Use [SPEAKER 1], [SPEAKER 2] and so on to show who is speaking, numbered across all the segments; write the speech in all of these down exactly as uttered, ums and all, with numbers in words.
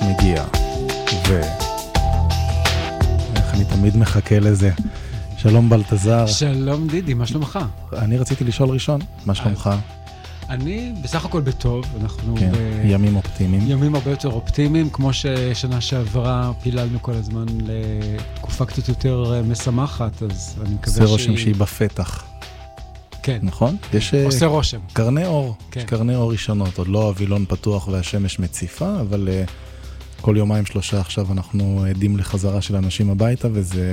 [SPEAKER 1] מגיע, ו... איך אני תמיד מחכה לזה. שלום בלטזר.
[SPEAKER 2] שלום דידי, מה שלומך?
[SPEAKER 1] אני רציתי לשאול ראשון, מה שלומך?
[SPEAKER 2] אני בסך הכל בטוב, אנחנו
[SPEAKER 1] כן, ב... ימים אופטימיים.
[SPEAKER 2] ימים הרבה יותר אופטימיים, כמו ששנה שעברה פיללנו כל הזמן לתקופה קצת יותר משמחת, אז אני מקווה
[SPEAKER 1] שהיא... זה רושם שהיא בפתח.
[SPEAKER 2] כן.
[SPEAKER 1] נכון? יש
[SPEAKER 2] עושה רושם.
[SPEAKER 1] קרני אור,
[SPEAKER 2] כן.
[SPEAKER 1] יש קרני אור ראשונות, עוד לא אבילון פתוח והשמש מציפה, אבל uh, כל יומיים שלושה עכשיו אנחנו עדים לחזרה של אנשים הביתה, וזה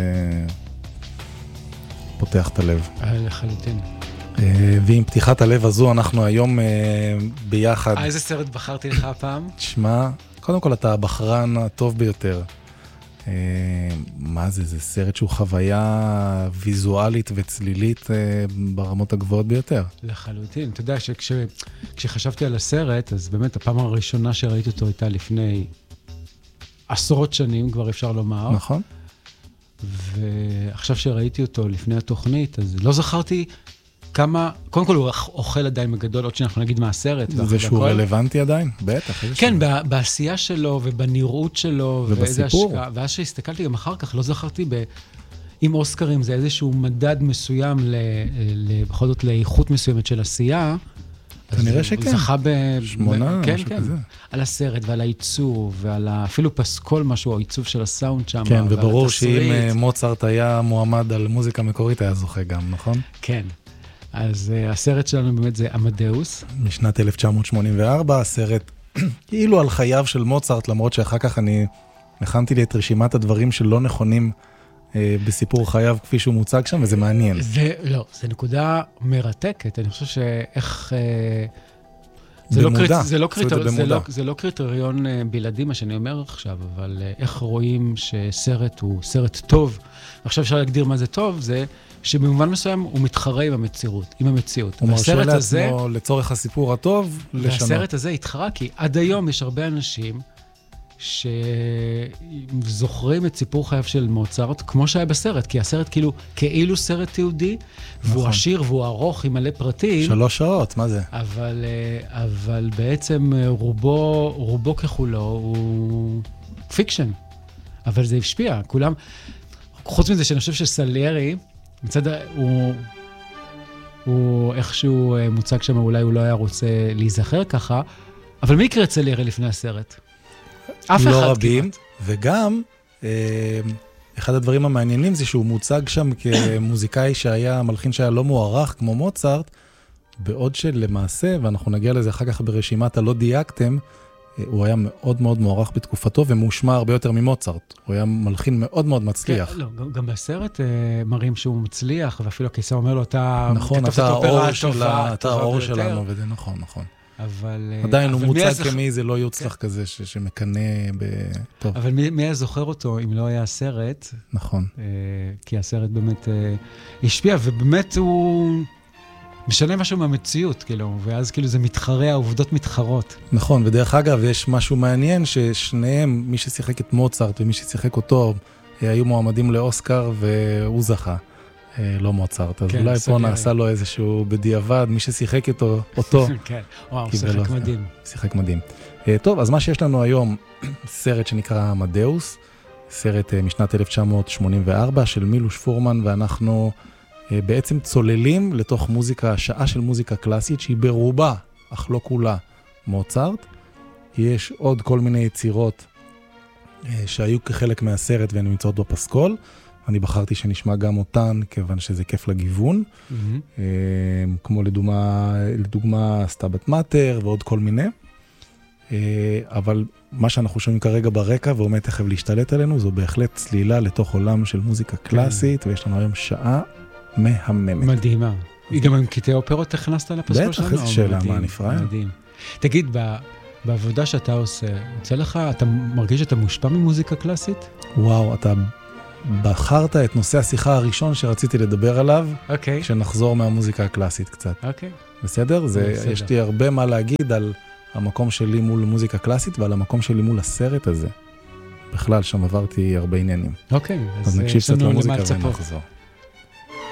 [SPEAKER 1] פותח את הלב.
[SPEAKER 2] לחלוטין.
[SPEAKER 1] Uh, ועם פתיחת הלב הזו אנחנו היום uh, ביחד.
[SPEAKER 2] איזה סרט בחרתי לך הפעם?
[SPEAKER 1] תשמע, קודם כל אתה הבחרן הטוב ביותר. Uh, מה זה? זה סרט שהוא חוויה ויזואלית וצלילית uh, ברמות הגבוהות ביותר.
[SPEAKER 2] לחלוטין. אתה יודע שכשחשבתי על הסרט, אז באמת הפעם הראשונה שראיתי אותו הייתה לפני עשרות שנים, כבר אפשר לומר.
[SPEAKER 1] נכון.
[SPEAKER 2] ועכשיו שראיתי אותו לפני התוכנית, אז לא זכרתי כמה, קודם כל הוא אוכל עדיין בגדול, עוד שאנחנו נגיד מה הסרט.
[SPEAKER 1] זה שהוא רלוונטי עדיין? בטח.
[SPEAKER 2] כן, בעשייה שלו ובנראות שלו.
[SPEAKER 1] ובסיפור.
[SPEAKER 2] ואז שהסתכלתי גם אחר כך, לא זכרתי עם אוסקרים, זה איזשהו מדד מסוים, בכל זאת לאיכות מסוימת של עשייה.
[SPEAKER 1] כנראה שכן.
[SPEAKER 2] הוא זכה ב...
[SPEAKER 1] שמונה,
[SPEAKER 2] כן,
[SPEAKER 1] משהו
[SPEAKER 2] כן.
[SPEAKER 1] כזה.
[SPEAKER 2] על הסרט ועל העיצוב, ועל אפילו פסקול משהו, העיצוב של הסאונד שם.
[SPEAKER 1] כן, וברור שאם מוצרט היה מועמד על מוזיקה מקורית, היה זוכה גם, נכון?
[SPEAKER 2] כן. אז uh, הסרט שלנו באמת זה אמדאוס.
[SPEAKER 1] משנת אלף תשע מאות שמונים וארבע, הסרט כאילו על חייו של מוצרט, למרות שאחר כך אני הכנתי לי את רשימת הדברים שלא נכונים uh, בסיפור חייו כפי שהוא מוצג שם, וזה מעניין.
[SPEAKER 2] זה, לא, זה נקודה מרתקת. אני חושב שאיך... Uh, זה, לא קריט, זה, לא קריטר, זה, לא, זה לא קריטריון uh, בלעדי, מה שאני אומר עכשיו, אבל uh, איך רואים שסרט הוא סרט טוב. עכשיו אפשר להגדיר מה זה טוב, זה... שבמובן מסוים הוא מתחרה עם המציאות, עם המציאות.
[SPEAKER 1] הוא מרשה לעצמו הזה, לצורך הסיפור הטוב לשנות.
[SPEAKER 2] והסרט הזה התחרה, כי עד היום יש הרבה אנשים שזוכרים את סיפור חייו של מוצרט, כמו שהיה בסרט, כי הסרט כאילו, כאילו סרט תיעודי, נכון. והוא עשיר והוא ארוך עם מלא פרטים.
[SPEAKER 1] שלוש שעות, מה זה?
[SPEAKER 2] אבל, אבל בעצם רובו, רובו ככולו הוא פיקשן. אבל זה השפיע, כולם, חוץ מזה שאני חושב שסליירי, מצד, הוא, הוא איכשהו מוצג שם, אולי הוא לא היה רוצה להיזכר ככה, אבל מי יקרה סליירי לפני הסרט? אף אחד
[SPEAKER 1] לא רבים,
[SPEAKER 2] כמעט.
[SPEAKER 1] וגם, אחד הדברים המעניינים זה שהוא מוצג שם כמוזיקאי שהיה, מלחין שהיה לא מוערך כמו מוצרט, בעוד שלמעשה, ואנחנו נגיע לזה אחר כך ברשימת הלא דייקתם, הוא היה מאוד מאוד מוערך בתקופתו, ומושמע הרבה יותר ממוצרט. הוא היה מלחין מאוד מאוד מצליח.
[SPEAKER 2] כן, לא, גם, גם בסרט אה, מראים שהוא מצליח, ואפילו הקיסר אומר לו, אתה...
[SPEAKER 1] נכון, אתה האור שלה, אתה האור שלנו, וזה נכון, נכון.
[SPEAKER 2] אבל...
[SPEAKER 1] עדיין
[SPEAKER 2] אבל
[SPEAKER 1] הוא מוצג
[SPEAKER 2] הזכ...
[SPEAKER 1] כמי, זה לא יוצלח כן. כזה, ש, שמקנה ב... טוב.
[SPEAKER 2] אבל מי, מי היה זוכר אותו, אם לא היה הסרט?
[SPEAKER 1] נכון.
[SPEAKER 2] אה, כי הסרט באמת אה, השפיע, ובאמת הוא... משנה משהו מהמציאות, כאילו, ואז כאילו זה מתחרה, העובדות מתחרות.
[SPEAKER 1] נכון, ודרך אגב, יש משהו מעניין ששניהם, מי ששיחק את מוצרט ומי ששיחק אותו, היו מועמדים לאוסקר והוא זכה, לא מוצרט. אז אולי פה נעשה לו איזשהו בדיעבד, מי ששיחק אותו, אותו.
[SPEAKER 2] כן, וואו, שיחק מדהים.
[SPEAKER 1] שיחק מדהים. טוב, אז מה שיש לנו היום, סרט שנקרא אמדאוס, סרט משנת אלף תשע מאות שמונים וארבע של מילוש פורמן, ואנחנו... בעצם צוללים לתוך מוזיקה, שעה של מוזיקה קלאסית, שהיא ברובה, אך לא כולה, מוצרט. יש עוד כל מיני יצירות שהיו כחלק מהסרט והן נמצאות בפסקול. אני בחרתי שנשמע גם אותן, כיוון שזה כיף לגיוון. Mm-hmm. כמו לדוגמה, לדוגמה סטאבט מאטר ועוד כל מיני. אבל מה שאנחנו שומעים כרגע ברקע, ועומד תכף להשתלט עלינו, זו בהחלט צלילה לתוך עולם של מוזיקה קלאסית, ויש לנו היום שעה מהממת.
[SPEAKER 2] מדהימה. היא גם עם קטעי אופרות הכנסת לפסקול שלנו?
[SPEAKER 1] בטח, איזו שאלה, מה נפרע?
[SPEAKER 2] מדהים. תגיד, בעבודה שאתה עושה, יוצא לך, אתה מרגיש שאתה מושפע ממוזיקה קלאסית?
[SPEAKER 1] וואו, אתה בחרת את נושא השיחה הראשון שרציתי לדבר עליו,
[SPEAKER 2] אוקיי.
[SPEAKER 1] כשנחזור מהמוזיקה הקלאסית קצת.
[SPEAKER 2] אוקיי.
[SPEAKER 1] בסדר? זה, יש לי הרבה מה להגיד על המקום שלי מול מוזיקה קלאסית, ועל המקום שלי מול הסרט הזה. בכלל, שם עברתי הרבה עניינים.
[SPEAKER 2] אוקיי.
[SPEAKER 1] אז נקשיב קצת למוזיקה ונחזור.